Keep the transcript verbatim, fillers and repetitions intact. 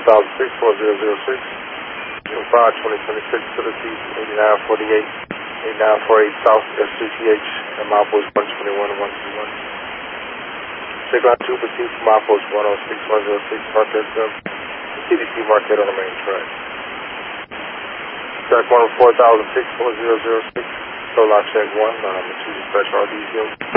thousand six, four zero zero six. June five, twenty twenty-six to the seat, eighty-nine forty-eight, eighty-nine forty-eight South, S C T H, and milepost one twenty-one and one twenty-one. Take line two, proceed from milepost one oh six, one oh six, Marquette, C D T Marquette on the main track. Track one oh four thousand six, four zero zero six, so lot check one, uh, two dispatch R D zero.